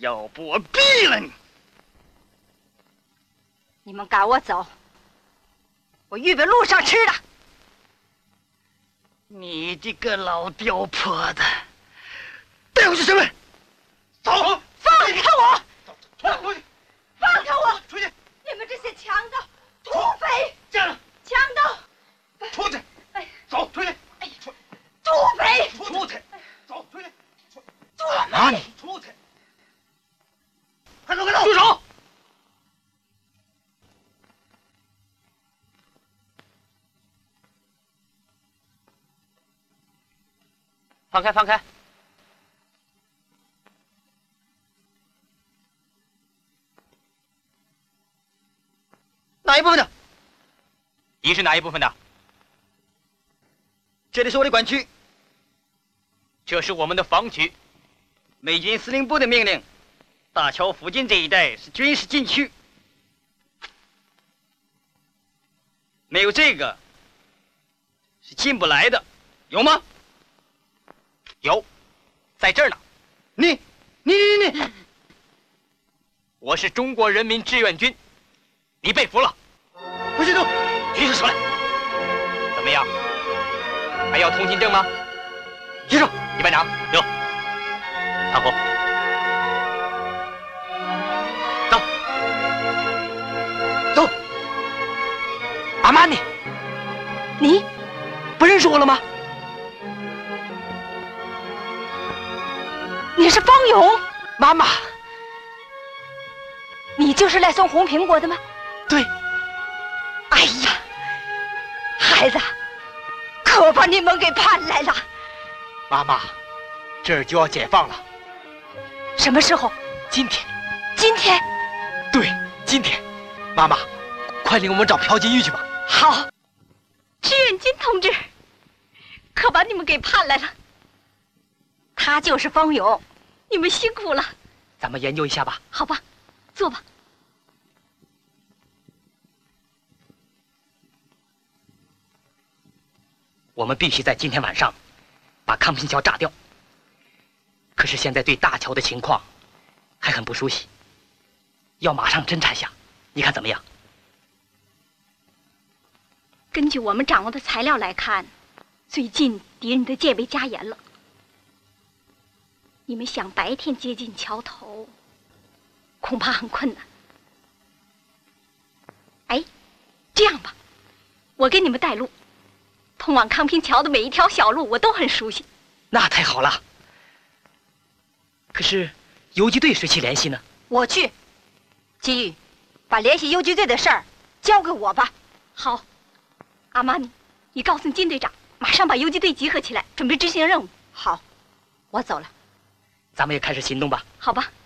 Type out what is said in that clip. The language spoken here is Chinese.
要不我毙了你！ 你们赶我走，我预备路上吃的。 你这个老刁婆子，带回去审问。走， 放开我！ 出去！ 放开我！ 出去！ 你们这些强盗、土匪！ 站着！ 强盗！ 出去！ 哎， 走，出去！ 哎，土匪！ 出去！走，出去！ 土妈你！出去！快走，快走！住手！ 放开，放开！ 哪一部分的？ 你是哪一部分的？ 这里是我的管区， 这是我们的防区。 美军司令部的命令，大桥附近这一带是军事禁区，没有这个是进不来的，有吗？ 有，在这儿呢。 你， 我是中国人民志愿军，你被俘了。 不许动！ 举起手来。怎么样？还要通行证吗？ 举手！ 一班长，有。看后。走。 走。 阿玛尼， 你不认识我了吗？ 你是方勇？ 妈妈， 你就是来送红苹果的吗？ 对。 哎呀，孩子，可把你们给盼来了。 妈妈，这儿就要解放了。 什么时候？ 今天。 今天？ 对，今天。妈妈，快领我们找朴金玉去吧。 好。志愿军同志，可把你们给盼来了。他就是方勇，你们辛苦了。 咱们研究一下吧。 好吧，坐吧。 我们必须在今天晚上把康平桥炸掉。可是现在对大桥的情况还很不熟悉，要马上侦查下，你看怎么样？ 根据我们掌握的材料来看，最近敌人的戒备加严了。你们想白天接近桥头，恐怕很困难。哎，这样吧，我给你们带路，通往康平桥的每一条小路我都很熟悉。 那太好了。可是游击队谁去联系呢？ 我去。金玉，把联系游击队的事儿交给我吧。好。阿玛尼，你告诉金队长，马上把游击队集合起来，准备执行任务。好，我走了。 咱们也开始行动吧。 好吧。